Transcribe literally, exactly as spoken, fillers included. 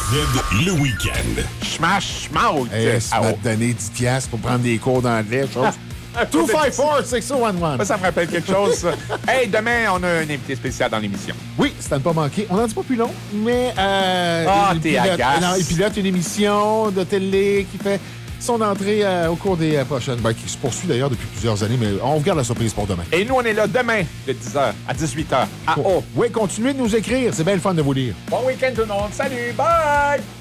Z, le week-end. Smash, smash! Hey, ça Ah, m'a oh. donné dix piastres pour prendre des cours d'anglais. deux cinq quatre, six zéro un un. Ça, ça me rappelle quelque chose, ça. Hey, demain, on a un invité spécial dans l'émission. Oui, c'est à ne pas manquer. On n'en dit pas plus long, mais... Euh, Ah, il t'es pilote- agace. non, il pilote une émission de télé qui fait son entrée euh, au cours des euh, prochaines... Ben, qui se poursuit d'ailleurs depuis plusieurs années, mais on regarde la surprise pour demain. Et nous, on est là demain, de dix heures à dix-huit heures. Ah, oh! Oui, continuez de nous écrire. C'est bien le fun de vous lire. Bon week-end, tout le monde. Salut! Bye!